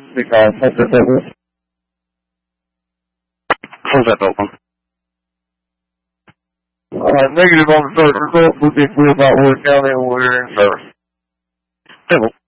because that's the thing. Close that open. Negative on the search results. We think we're about Wood County and we're in service. Stable.